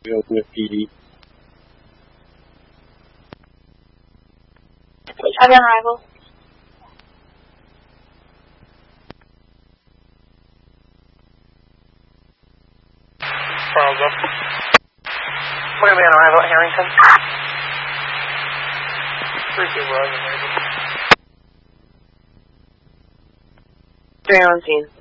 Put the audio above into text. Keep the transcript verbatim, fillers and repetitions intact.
go with P D. I've got arrival. Charles up. We're going to be on arrival at Harrington. three two, we're on the Three on scene.